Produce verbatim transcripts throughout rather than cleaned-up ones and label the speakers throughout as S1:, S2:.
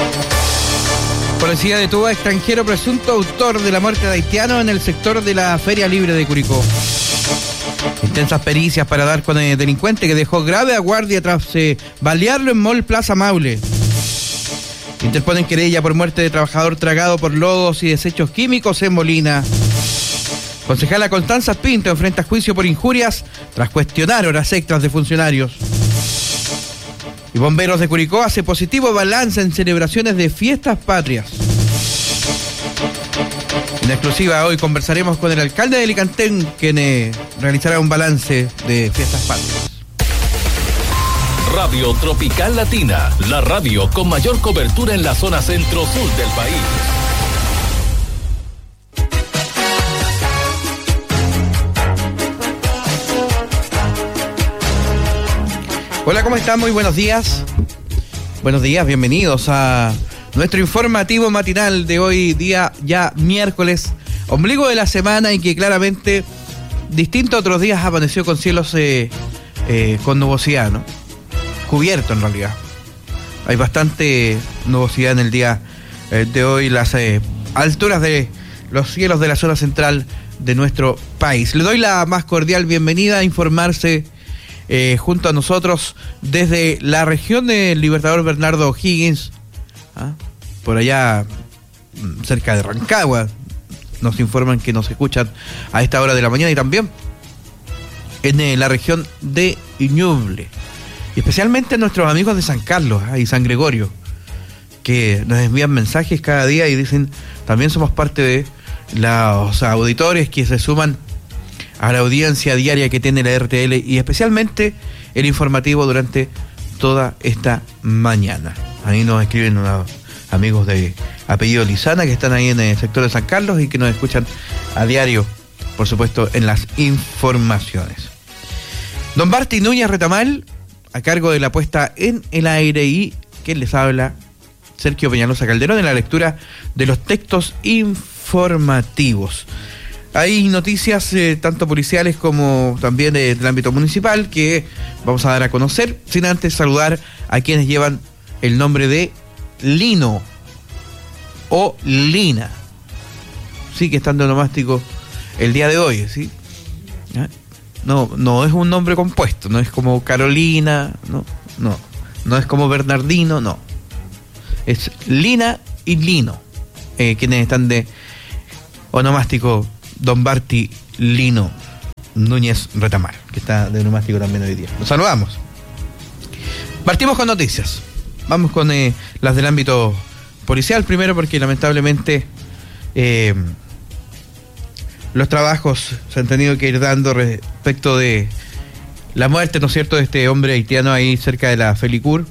S1: Policía detuvo a extranjero presunto autor de la muerte de haitiano en el sector de la Feria Libre de Curicó. Intensas pericias para dar con el delincuente que dejó grave a guardia tras eh, balearlo en Mall Plaza Maule. Interponen querella por muerte de trabajador tragado por lodos y desechos químicos en Molina. Concejala Constanza Pinto enfrenta juicio por injurias tras cuestionar horas extras de funcionarios. Y Bomberos de Curicó hace positivo balance en celebraciones de fiestas patrias. En exclusiva hoy conversaremos con el alcalde de Licantén, quien eh, realizará un balance de fiestas patrias.
S2: Radio Tropical Latina, la radio con mayor cobertura en la zona centro-sur del país.
S1: Hola, ¿cómo están? Muy buenos días. Buenos días, bienvenidos a nuestro informativo matinal de hoy, día ya miércoles, ombligo de la semana, y que claramente, distinto a otros días, amaneció con cielos eh, eh, con nubosidad, ¿no? Cubierto en realidad. Hay bastante nubosidad en el día eh, de hoy, las eh, alturas de los cielos de la zona central de nuestro país. Le doy la más cordial bienvenida a informarse Eh, junto a nosotros desde la región del Libertador Bernardo O'Higgins, ¿ah? por allá cerca de Rancagua. Nos informan que nos escuchan a esta hora de la mañana, y también en eh, la región de Ñuble, y especialmente nuestros amigos de San Carlos ¿ah? y San Gregorio, que nos envían mensajes cada día y dicen también somos parte de los auditores que se suman a la audiencia diaria que tiene la R T L, y especialmente el informativo durante toda esta mañana. Ahí nos escriben unos amigos de apellido Lizana que están ahí en el sector de San Carlos y que nos escuchan a diario, por supuesto, en las informaciones. Don Barty Núñez Retamal, a cargo de la puesta en el aire, y quien les habla, Sergio Peñalosa Calderón, en la lectura de los textos informativos. Hay noticias eh, tanto policiales como también eh, del ámbito municipal que vamos a dar a conocer, sin antes saludar a quienes llevan el nombre de Lino o Lina. Sí, que están de onomástico el día de hoy, ¿sí? ¿Ah? No, no es un nombre compuesto, no es como Carolina, no, no, no es como Bernardino, no. Es Lina y Lino, eh, quienes están de onomástico. Don Barty Lino Núñez Retamar, que está de onomástico también hoy día. Los saludamos. Partimos con noticias. Vamos con eh, las del ámbito policial primero, porque lamentablemente eh, los trabajos se han tenido que ir dando respecto de la muerte, ¿no es cierto?, de este hombre haitiano ahí cerca de la Felicur.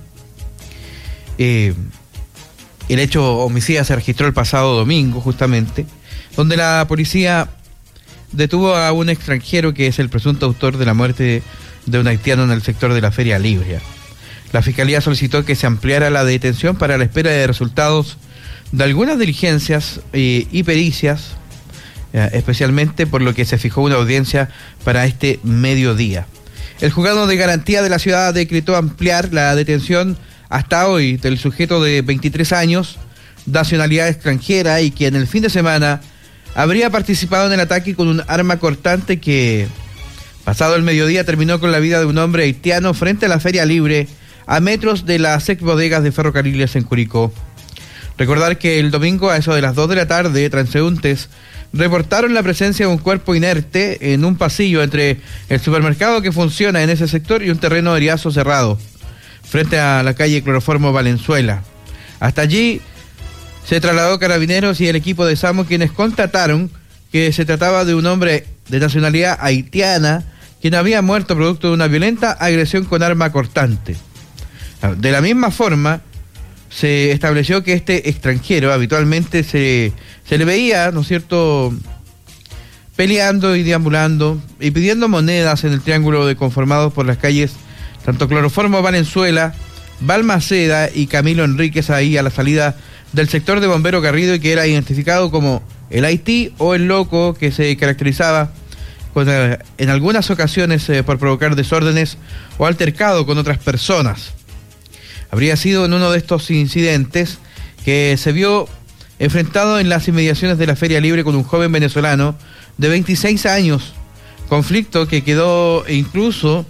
S1: Eh, el hecho homicida se registró el pasado domingo, justamente, donde la policía detuvo a un extranjero que es el presunto autor de la muerte de un haitiano en el sector de la Feria Libre. La Fiscalía solicitó que se ampliara la detención para la espera de resultados de algunas diligencias eh, y pericias, eh, especialmente por lo que se fijó una audiencia para este mediodía. El juzgado de garantía de la ciudad decretó ampliar la detención hasta hoy del sujeto de veintitrés años, nacionalidad extranjera, y que en el fin de semana habría participado en el ataque con un arma cortante que, pasado el mediodía, terminó con la vida de un hombre haitiano frente a la Feria Libre, a metros de las ex bodegas de Ferrocarriles en Curicó. Recordar que el domingo, a eso de las dos de la tarde, transeúntes reportaron la presencia de un cuerpo inerte en un pasillo entre el supermercado que funciona en ese sector y un terreno de riazo cerrado, frente a la calle Cloroformo Valenzuela. Hasta allí se trasladó Carabineros y el equipo de SAMU, quienes constataron que se trataba de un hombre de nacionalidad haitiana, quien había muerto producto de una violenta agresión con arma cortante. De la misma forma, se estableció que este extranjero habitualmente se, se le veía, ¿no es cierto?, peleando y deambulando y pidiendo monedas en el triángulo de conformados por las calles tanto Cloroformo Valenzuela, Balmaceda y Camilo Enríquez, ahí a la salida del sector de Bombero Garrido, y que era identificado como el Haití o el loco, que se caracterizaba con, eh, en algunas ocasiones eh, por provocar desórdenes o altercado con otras personas. Habría sido en uno de estos incidentes que se vio enfrentado en las inmediaciones de la Feria Libre con un joven venezolano de veintiséis años, conflicto que quedó incluso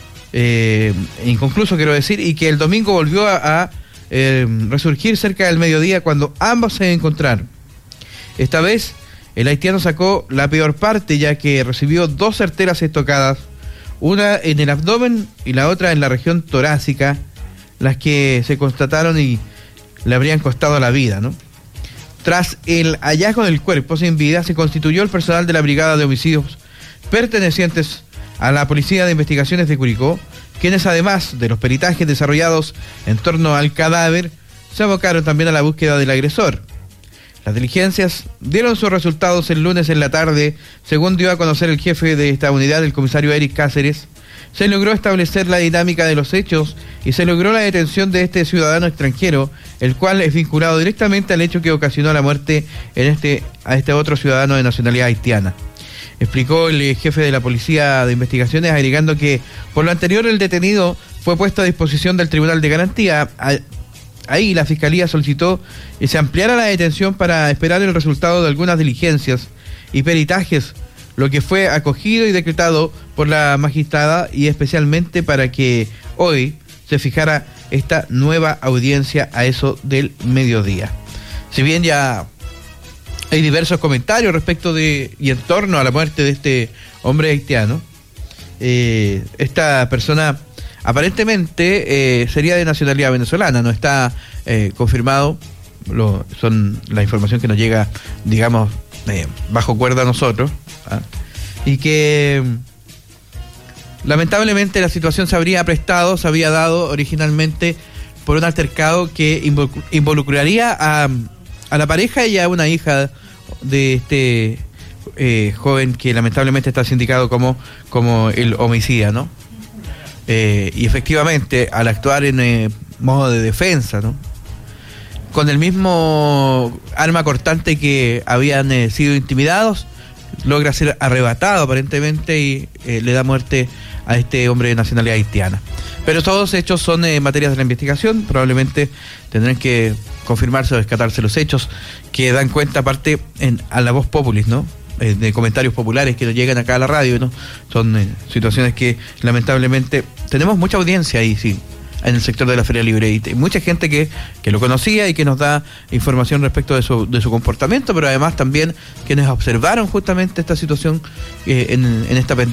S1: eh, inconcluso, quiero decir, y que el domingo volvió a, a eh, resurgir cerca del mediodía cuando ambos se encontraron. Esta vez el haitiano sacó la peor parte, ya que recibió dos certeras estocadas, una en el abdomen y la otra en la región torácica, las que se constataron y le habrían costado la vida, ¿no? Tras el hallazgo del cuerpo sin vida, se constituyó el personal de la Brigada de Homicidios pertenecientes a la Policía de Investigaciones de Curicó, quienes además de los peritajes desarrollados en torno al cadáver, se abocaron también a la búsqueda del agresor. Las diligencias dieron sus resultados el lunes en la tarde, según dio a conocer el jefe de esta unidad, el comisario Eric Cáceres. Se logró establecer la dinámica de los hechos y se logró la detención de este ciudadano extranjero, el cual es vinculado directamente al hecho que ocasionó la muerte en este, a este otro ciudadano de nacionalidad haitiana. Explicó el jefe de la Policía de Investigaciones, agregando que por lo anterior el detenido fue puesto a disposición del Tribunal de Garantía. Ahí la Fiscalía solicitó que se ampliara la detención para esperar el resultado de algunas diligencias y peritajes, lo que fue acogido y decretado por la magistrada, y especialmente para que hoy se fijara esta nueva audiencia a eso del mediodía. Si bien ya hay diversos comentarios respecto de y en torno a la muerte de este hombre haitiano, eh, esta persona aparentemente eh, sería de nacionalidad venezolana, no está eh, confirmado, lo, son la información que nos llega, digamos, eh, bajo cuerda a nosotros, ¿ah? Y que lamentablemente la situación se habría prestado, se había dado originalmente por un altercado que involucraría a, a la pareja y a una hija de este eh, joven que lamentablemente está sindicado como, como el homicida, ¿no? Eh, y efectivamente, al actuar en eh, modo de defensa, ¿no?, con el mismo arma cortante que habían eh, sido intimidados, logra ser arrebatado aparentemente y eh, le da muerte a este hombre de nacionalidad haitiana. Pero todos los hechos son eh, materias de la investigación, probablemente tendrán que confirmarse o descartarse los hechos que dan cuenta, aparte en, a la voz populis, ¿no?, eh, de comentarios populares que nos llegan acá a la radio, ¿no? Son eh, situaciones que lamentablemente tenemos mucha audiencia ahí, sí, en el sector de la Feria Libre, y mucha gente que, que lo conocía y que nos da información respecto de su, de su comportamiento, pero además también quienes observaron justamente esta situación eh, en, en esta